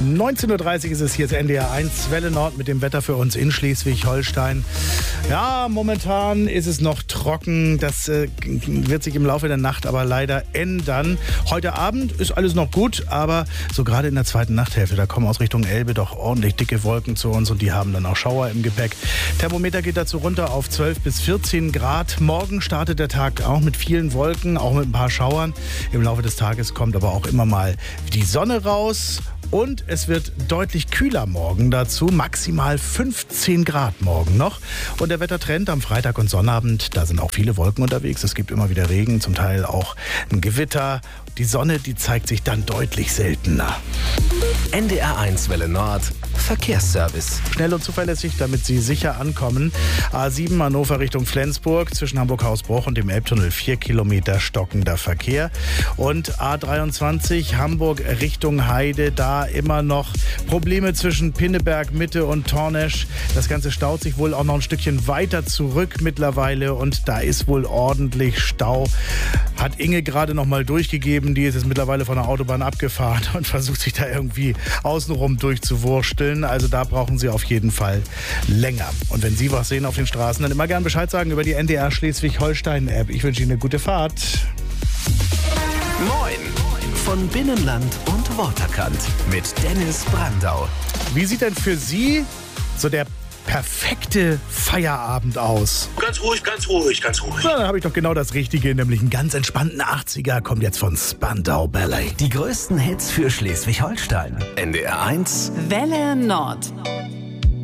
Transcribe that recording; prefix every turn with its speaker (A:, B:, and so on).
A: 19.30 Uhr ist es, hier ist NDR 1 Welle Nord mit dem Wetter für uns in Schleswig-Holstein. Ja, momentan ist es noch trocken. Das wird sich im Laufe der Nacht aber leider ändern. Heute Abend ist alles noch gut, aber so gerade in der zweiten Nachthälfte, da kommen aus Richtung Elbe doch ordentlich dicke Wolken zu uns und die haben dann auch Schauer im Gepäck. Thermometer geht dazu runter auf 12 bis 14 Grad. Morgen startet der Tag auch mit vielen Wolken, auch mit ein paar Schauern. Im Laufe des Tages kommt aber auch immer mal die Sonne raus. Und es wird deutlich kühler morgen dazu, maximal 15 Grad morgen noch. Und der Wettertrend am Freitag und Sonnabend, da sind auch viele Wolken unterwegs. Es gibt immer wieder Regen, zum Teil auch ein Gewitter. Die Sonne, die zeigt sich dann deutlich seltener.
B: NDR 1 Welle Nord Verkehrsservice.
A: Schnell und zuverlässig, damit Sie sicher ankommen. A7 Hannover Richtung Flensburg, zwischen Hamburg-Hausbruch und dem Elbtunnel 4 Kilometer stockender Verkehr. Und A23 Hamburg Richtung Heide, da immer noch Probleme zwischen Pinneberg, Mitte und Tornesch. Das Ganze staut sich wohl auch noch ein Stückchen weiter zurück mittlerweile und da ist wohl ordentlich Stau. Hat Inge gerade noch mal durchgegeben, die ist jetzt mittlerweile von der Autobahn abgefahren und versucht sich da irgendwie außenrum durchzuwursteln. Also da brauchen Sie auf jeden Fall länger. Und wenn Sie was sehen auf den Straßen, dann immer gern Bescheid sagen über die NDR Schleswig-Holstein-App. Ich wünsche Ihnen eine gute Fahrt.
B: Moin von Binnenland und Waterkant mit Dennis Brandau.
A: Wie sieht denn für Sie so der perfekte Feierabend aus?
C: Ganz ruhig, ganz ruhig, ganz ruhig.
A: Na, dann habe ich doch genau das Richtige, nämlich einen ganz entspannten 80er kommt jetzt von Spandau Ballet.
B: Die größten Hits für Schleswig-Holstein. NDR 1
D: Welle Nord.